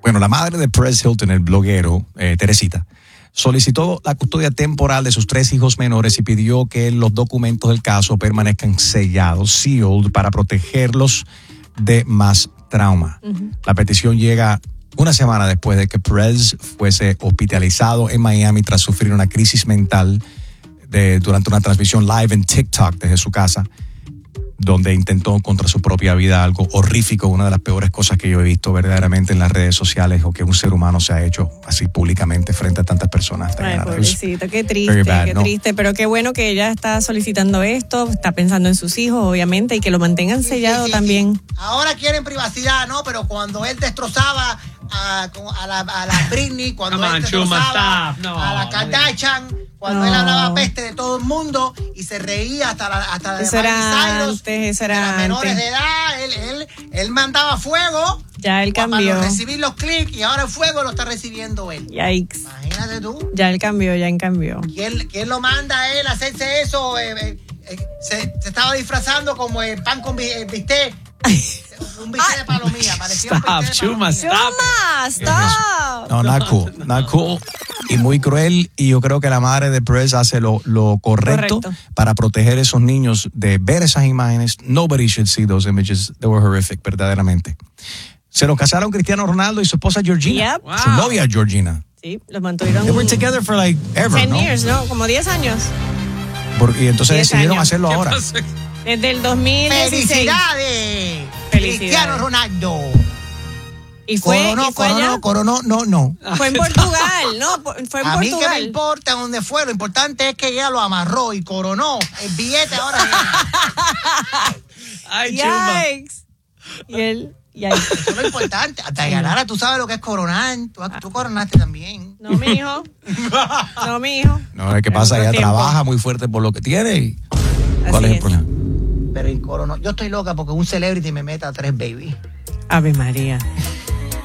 Bueno, la madre de Perez Hilton, el bloguero, Teresita, solicitó la custodia temporal de sus 3 hijos menores y pidió que los documentos del caso permanezcan sellados, sealed, para protegerlos de más trauma. La petición llega una semana después de que Perez fuese hospitalizado en Miami tras sufrir una crisis mental durante una transmisión live en TikTok desde su casa, donde intentó contra su propia vida, algo horrífico, una de las peores cosas que yo he visto verdaderamente en las redes sociales, o que un ser humano se ha hecho así públicamente frente a tantas personas. Ay, pobrecito, qué triste, triste, pero qué bueno que ella está solicitando esto, está pensando en sus hijos, obviamente, y que lo mantengan sellado también. Ahora quieren privacidad, ¿no? Pero cuando él destrozaba a la Britney, cuando él destrozaba a la Kardashian, cuando él hablaba peste de todo el mundo y se reía hasta de Miley Cyrus, de las menores de edad, él mandaba fuego. Ya él cambió. Para recibir los clics, y ahora el fuego lo está recibiendo él. Yikes. Imagínate tú. Ya él cambió. ¿Quién lo manda a él a hacerse eso? Se estaba disfrazando como el pan con bistec. Un bistec de palomilla. Parecía Stop, Chuma, stop. No, No, not cool. Y muy cruel, y yo creo que la madre de Perez hace lo correcto para proteger a esos niños de ver esas imágenes. Nobody should see those images. They were horrific, verdaderamente. Se lo casaron Cristiano Ronaldo y su esposa Georgina. Yep. Wow. Su novia Georgina. Sí, los mantuvieron. They were together for like ever, 10 years, ¿no? Como 10 años. Y entonces decidieron hacerlo ahora. Desde el 2016. ¡Felicidades! Cristiano Ronaldo. Y fue coronó, no. Fue en Portugal, ¿no? Fue en Portugal. A mí que me importa dónde fue, lo importante es que ella lo amarró y coronó. El billete ahora. Ay, Yikes. Y él... Eso es lo importante. Hasta ganar, tú sabes lo que es coronar. Tú coronaste también. No, mijo. No, es que pasa, ella trabaja muy fuerte por lo que tiene. ¿Cuál es el problema? Pero en coronó. Yo estoy loca porque un celebrity me meta 3 baby. Ave María.